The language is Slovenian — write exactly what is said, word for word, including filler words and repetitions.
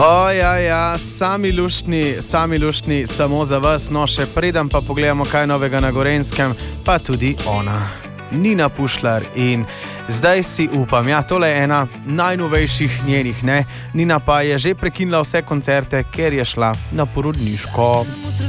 O, ja, ja, sami luštni, sami luštni, samo za vas. No, še preden pa pogledamo, kaj novega na Gorenjskem, pa tudi ona, Nina Pušlar. In zdaj si upam, ja, tole je ena najnovejših njenih, ne? Nina pa je že prekinila vse koncerte, ker je šla na porodniško.